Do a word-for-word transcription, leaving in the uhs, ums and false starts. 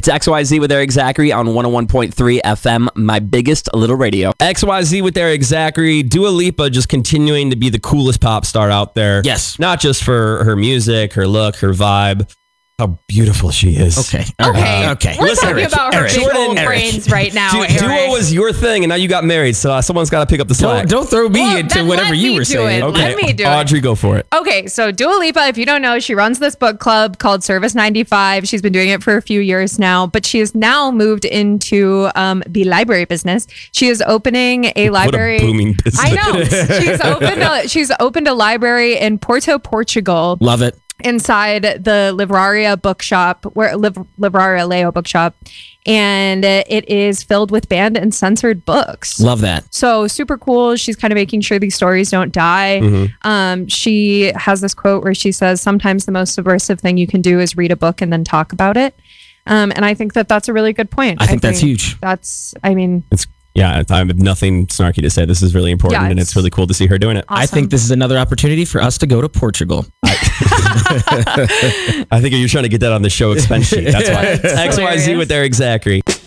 It's X Y Z with Eric Zachary on one oh one point three F M, my biggest little radio. X Y Z with Eric Zachary. Dua Lipa just continuing to be the coolest pop star out there. Yes. Not just for her music, her look, her vibe. How beautiful she is. Okay. Okay. Uh, okay. We're Listen, talking Eric, about her Eric, big Jordan, old Eric. brains right now, Du- Eric. Duo was your thing, and now you got married, so uh, someone's got to pick up the slack. Don't, don't throw me Well, into then whatever let you me were do saying. it. Okay, Let me do it. Audrey, go for it. Okay, so Dua Lipa, if you don't know, she runs this book club called Service ninety-five. She's been doing it for a few years now, but she has now moved into um, the library business. She is opening a library. What a booming business. I know. She's opened a, she's opened a library in Porto, Portugal. Love it. Inside the Livraria bookshop, where Liv, Livraria Leo bookshop, and it is filled with banned and censored books. Love that. So super cool. She's kind of making sure these stories don't die. Mm-hmm. Um, she has this quote where she says, "Sometimes the most subversive thing you can do is read a book and then talk about it." Um, and I think that that's a really good point. I think that's huge. That's, I mean, It's yeah. I have nothing snarky to say. This is really important, Yeah, and it's- it's really cool to see her doing it. awesome. I think this is another opportunity for us to go to Portugal. I think you're trying to get that on the show expense sheet. That's why. X Y Z hilarious. with Eric Zachary.